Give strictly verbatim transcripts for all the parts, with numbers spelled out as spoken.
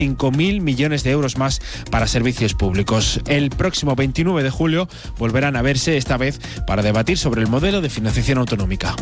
cinco mil millones de euros más para servicios públicos. El próximo veintinueve de julio volverán a verse, esta vez para debatir sobre el modelo de financiación autonómica.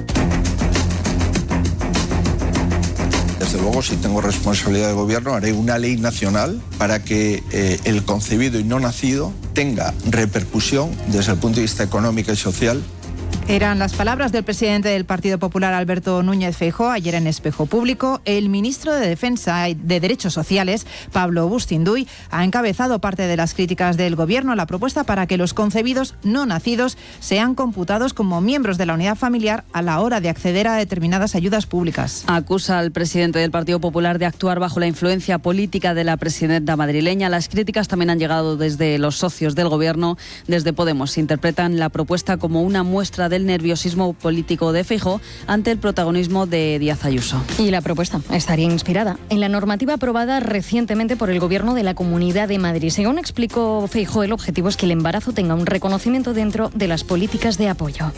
Desde luego, si tengo responsabilidad de gobierno, haré una ley nacional para que eh, el concebido y no nacido tenga repercusión desde el punto de vista económico y social. Eran las palabras del presidente del Partido Popular, Alberto Núñez Feijóo, ayer en Espejo Público. El ministro de Defensa y de Derechos Sociales, Pablo Bustinduy, ha encabezado parte de las críticas del Gobierno a la propuesta para que los concebidos no nacidos sean computados como miembros de la unidad familiar a la hora de acceder a determinadas ayudas públicas. Acusa al presidente del Partido Popular de actuar bajo la influencia política de la presidenta madrileña. Las críticas también han llegado desde los socios del Gobierno. Desde Podemos interpretan la propuesta como una muestra del nerviosismo político de Feijóo ante el protagonismo de Díaz Ayuso. Y la propuesta estaría inspirada en la normativa aprobada recientemente por el Gobierno de la Comunidad de Madrid. Según explicó Feijóo, el objetivo es que el embarazo tenga un reconocimiento dentro de las políticas de apoyo.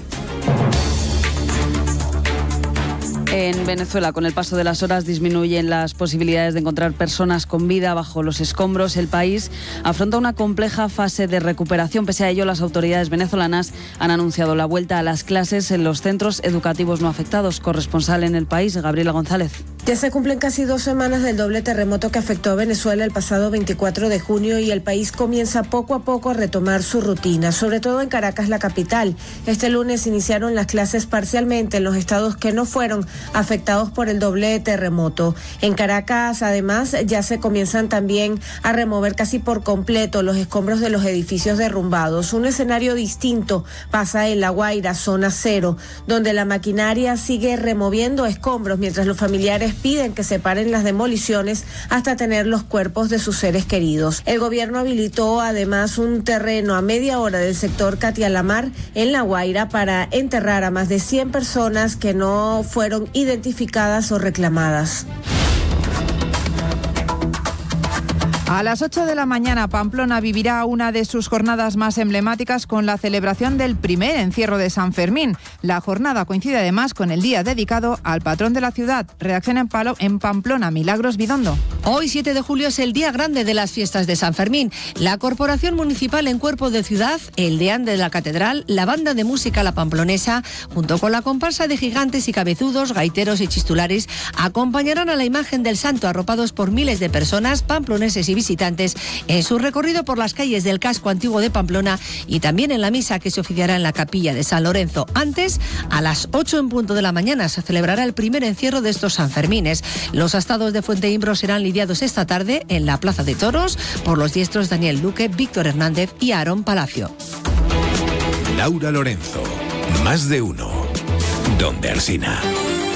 En Venezuela, con el paso de las horas, disminuyen las posibilidades de encontrar personas con vida bajo los escombros. El país afronta una compleja fase de recuperación. Pese a ello, las autoridades venezolanas han anunciado la vuelta a las clases en los centros educativos no afectados. Corresponsal en el país, Gabriela González. Ya se cumplen casi dos semanas del doble terremoto que afectó a Venezuela el pasado veinticuatro de junio y el país comienza poco a poco a retomar su rutina, sobre todo en Caracas, la capital. Este lunes iniciaron las clases parcialmente en los estados que no fueron afectados por el doble terremoto. En Caracas, además, ya se comienzan también a remover casi por completo los escombros de los edificios derrumbados. Un escenario distinto pasa en La Guaira, zona cero, donde la maquinaria sigue removiendo escombros mientras los familiares piden que se paren las demoliciones hasta tener los cuerpos de sus seres queridos. El gobierno habilitó además un terreno a media hora del sector Catialamar en La Guaira para enterrar a más de cien personas que no fueron identificadas o reclamadas. A las ocho de la mañana, Pamplona vivirá una de sus jornadas más emblemáticas con la celebración del primer encierro de San Fermín. La jornada coincide además con el día dedicado al patrón de la ciudad. Redacción en, Palo, en Pamplona, Milagros Bidondo. Hoy, siete de julio, es el día grande de las fiestas de San Fermín. La Corporación Municipal en Cuerpo de Ciudad, el Deán de la Catedral, la Banda de Música La Pamplonesa, junto con la comparsa de gigantes y cabezudos, gaiteros y chistulares, acompañarán a la imagen del santo arropados por miles de personas, pamploneses y visitantes, en su recorrido por las calles del casco antiguo de Pamplona y también en la misa que se oficiará en la capilla de San Lorenzo. Antes, a las ocho en punto de la mañana, se celebrará el primer encierro de estos Sanfermines. Los astados de Fuenteimbro serán lidiados esta tarde en la Plaza de Toros por los diestros Daniel Luque, Víctor Hernández y Aarón Palacio. Laura Lorenzo, más de uno, donde Alsina.